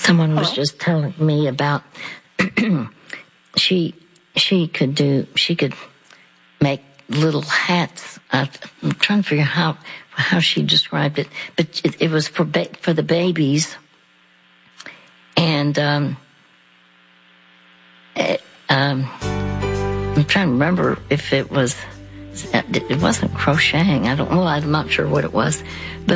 Someone was just telling me about she could make little hats. I'm trying to figure out how she described it, but it was for the babies, and I'm trying to remember if it wasn't crocheting. I'm not sure what it was, but